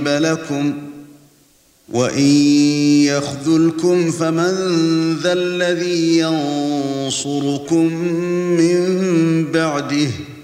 لكم وإن يخذلكم فمن ذا الذي ينصركم من بعده